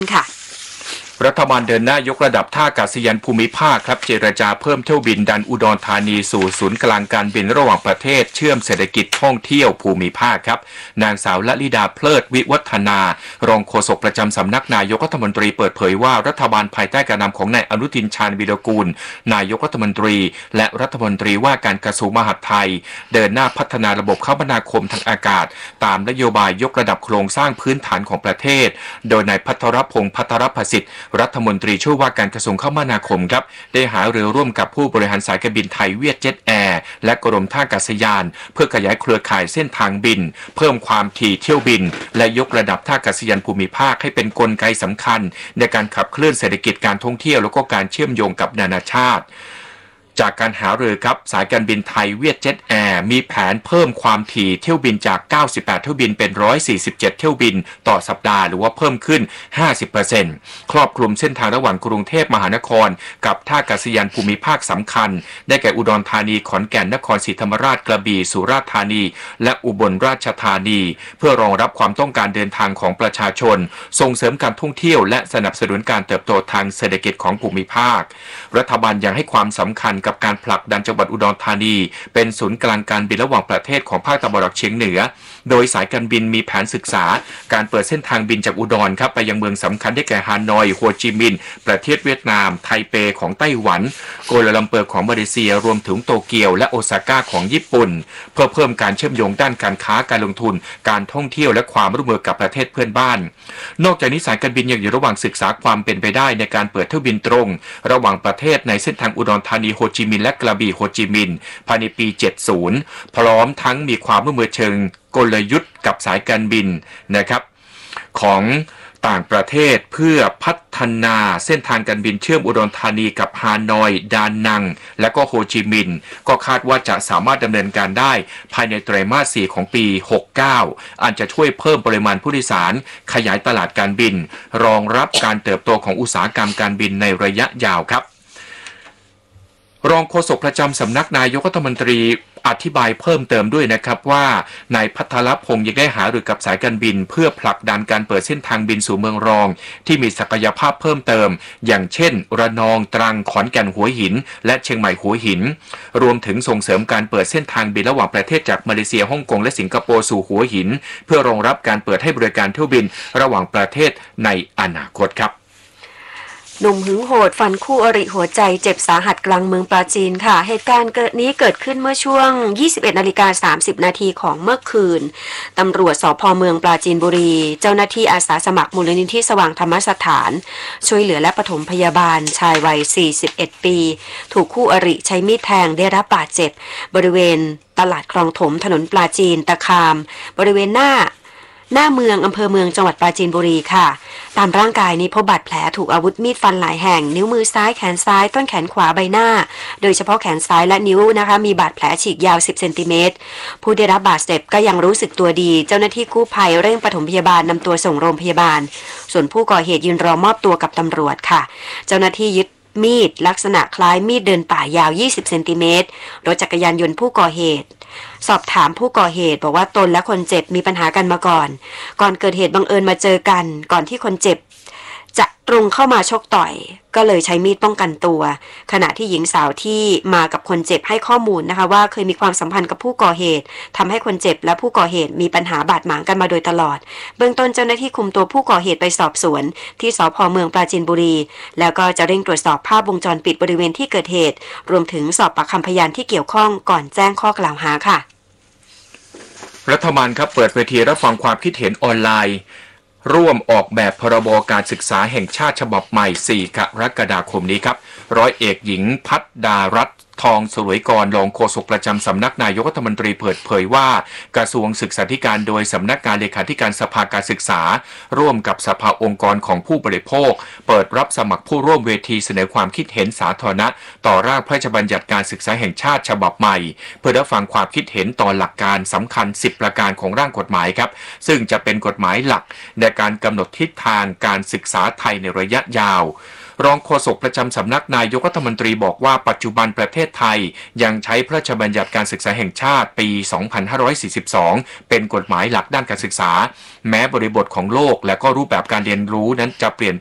ค่ะรัฐบาลเดินหน้ายกระดับท่าอากาศยานภูมิภาคครับเจรจาเพิ่มเที่ยวบินดันอุดรธานีสู่ศูนย์กลางการบินระหว่างประเทศเชื่อมเศรษฐกิจท่องเที่ยวภูมิภาคครับนางสาวละลิดาเพลิดวิวัฒนารองโฆษกประจำสำนักนายกรัฐมนตรีเปิดเผยว่ารัฐบาลภายใต้การนำของนายอนุทินชาญวีรกูลนายกรัฐมนตรีและรัฐมนตรีว่าการกระทรวงมหาดไทยเดินหน้าพัฒนาระบบคมนาคมทางอากาศตามนโยบายยกระดับโครงสร้างพื้นฐานของประเทศโดยนายภัทรพงษ์ภัทรประสิทธิ์รัฐมนตรีช่วยว่าการกระทรวงคมนาคมครับได้หารือร่วมกับผู้บริหารสายการบินไทยเวียดเจ็ตแอร์และกรมท่าอากาศยานเพื่อขยายเครือข่ายเส้นทางบินเพิ่มความถี่เที่ยวบินและยกระดับท่าอากาศยานภูมิภาคให้เป็นกลไกสำคัญในการขับเคลื่อนเศรษฐกิจการท่องเที่ยวและก็การเชื่อมโยงกับนานาชาติจากการหารือครับสายการบินไทยเวียดเจ็ตแอร์มีแผนเพิ่มความถี่เที่ยวบินจาก98เที่ยวบินเป็น147เที่ยวบินต่อสัปดาห์หรือว่าเพิ่มขึ้น 50% ครอบคลุมเส้นทางระหว่างกรุงเทพมหานครกับท่าอากาศยานภูมิภาคสำคัญได้แก่อุดรธานีขอนแก่นนครศรีธรรมราชกระบี่สุราษฎร์ธานีและอุบลราชธานีเพื่อรองรับความต้องการเดินทางของประชาชนส่งเสริมการท่องเที่ยวและสนับสนุนการเติบโตทางเศรษฐกิจของภูมิภาครัฐบาลยังให้ความสำคัญกับการผลักดันจังหวัดอุดรธานีเป็นศูนย์กลางการบินระหว่างประเทศของภาคตะวันออกเฉียงเหนือโดยสายการบินมีแผนศึกษาการเปิดเส้นทางบินจากอุดรครับไปยังเมืองสำคัญได้แก่ฮานอยโฮจิมินห์ประเทศเวียดนามไทเปของไต้หวันโกลาลัมเปอร์ของมาเลเซียรวมถึงโตเกียวและโอซาก้าของญี่ปุ่นเพื่อเพิ่มการเชื่อมโยงด้านการค้าการลงทุนการท่องเที่ยวและความร่วมมือกับประเทศเพื่อนบ้านนอกจากนี้สายการบินยังอยู่ระหว่างศึกษาความเป็นไปได้ในการเปิดเที่ยวบินตรงระหว่างประเทศในเส้นทางอุดรธานีโฮจิมินห์และกระบี่โฮจิมินห์ภายในปี 70 พร้อมทั้งมีความร่วมมือเชิงกลยุทธ์กับสายการบินนะครับของต่างประเทศเพื่อพัฒนาเส้นทางการบินเชื่อมอุดรธานีกับฮานอยดานังและก็โฮจิมินห์ก็คาดว่าจะสามารถดำเนินการได้ภายในไตรมาส 4 ของปี 69 อันจะช่วยเพิ่มปริมาณผู้โดยสารขยายตลาดการบินรองรับการเติบโตของอุตสาหกรรมการบินในระยะยาวครับรองโฆษกประจำสำนักนายกรัฐมนตรีอธิบายเพิ่มเติมด้วยนะครับว่านายภัทรพงษ์ยังได้หารือกับสายการบินเพื่อผลักดันการเปิดเส้นทางบินสู่เมืองรองที่มีศักยภาพเพิ่มเติมอย่างเช่นระนองตรังขอนแก่นหัวหินและเชียงใหม่หัวหินรวมถึงส่งเสริมการเปิดเส้นทางบินระหว่างประเทศจากมาเลเซียฮ่องกงและสิงคโปร์สู่หัวหินเพื่อรองรับการเปิดให้บริการเที่ยวบินระหว่างประเทศในอนาคตครับหนุ่มหึงโหดฟันคู่อริหัวใจเจ็บสาหัสกลางเมืองปราจีนค่ะเหตุการณ์นี้เกิดขึ้นเมื่อช่วง 21:30 นาทีของเมื่อคืนตำรวจสภ.เมืองปราจีนบุรีเจ้าหน้าที่อาสาสมัครมูลนิธิสว่างธรรมสถานช่วยเหลือและปฐมพยาบาลชายวัย 41 ปีถูกคู่อริใช้มีดแทงได้รับบาดเจ็บบริเวณตลาดคลองถมถนนปราจีนตะคามบริเวณหน้าเมืองอำเภอเมืองจังหวัดปราจีนบุรีค่ะตามร่างกายนี้พบบาดแผลถูกอาวุธมีดฟันหลายแห่งนิ้วมือซ้ายแขนซ้ายต้นแขนขวาใบหน้าโดยเฉพาะแขนซ้ายและนิ้วนะคะมีบาดแผลฉีกยาว10เซนติเมตรผู้ได้รับบาดเจ็บก็ยังรู้สึกตัวดีเจ้าหน้าที่กู้ภัยเร่งปฐมพยาบาลนำตัวส่งโรงพยาบาลส่วนผู้ก่อเหตุยืนรอมอบตัวกับตำรวจค่ะเจ้าหน้าที่ยึดมีดลักษณะคล้ายมีดเดินป่ายาว20เซนติเมตรรถจักรยานยนต์ผู้ก่อเหตุสอบถามผู้ก่อเหตุบอกว่าตนและคนเจ็บมีปัญหากันมาก่อนเกิดเหตุบังเอิญมาเจอกันก่อนที่คนเจ็บจะตรงเข้ามาชกต่อยก็เลยใช้มีดป้องกันตัวขณะที่หญิงสาวที่มากับคนเจ็บให้ข้อมูลนะคะว่าเคยมีความสัมพันธ์กับผู้ก่อเหตุทำให้คนเจ็บและผู้ก่อเหตุมีปัญหาบาดหมางกันมาโดยตลอดเบื้องต้นเจ้าหน้าที่คุมตัวผู้ก่อเหตุไปสอบสวนที่สภ.เมืองปราจีนบุรีแล้วก็จะเร่งตรวจสอบภาพวงจรปิดบริเวณที่เกิดเหตุรวมถึงสอบปากคำพยานที่เกี่ยวข้องก่อนแจ้งข้อกล่าวหาค่ะรัฐบาลครับเปิดเวทีรับฟังความคิดเห็นออนไลน์ร่วมออกแบบพรบการศึกษาแห่งชาติฉบับใหม่ 4 กรกฎาคมนี้ครับร้อยเอกหญิงพัฒดารัตน์ทองสวยกรรองโฆษกประจำสำนักนายกรัฐมนตรีเปิดเผยว่ากระทรวงศึกษาธิการโดยสำนักงานเลขาธิการสภาการศึกษาร่วมกับสภาองค์กรของผู้บริโภคเปิดรับสมัครผู้ร่วมเวทีเสนอความคิดเห็นสาธารณะต่อร่างพระราชบัญญัติการศึกษาแห่งชาติฉบับใหม่เพื่อรับฟังความคิดเห็นต่อหลักการสำคัญ10ประการของร่างกฎหมายครับซึ่งจะเป็นกฎหมายหลักในการกำหนดทิศทางการศึกษาไทยในระยะยาวรองโฆษกประจำสำนักนายกรัฐมนตรีบอกว่าปัจจุบันประเทศไทยยังใช้พระราชบัญญัติการศึกษาแห่งชาติปี 2542 เป็นกฎหมายหลักด้านการศึกษาแม้บริบทของโลกและก็รูปแบบการเรียนรู้นั้นจะเปลี่ยน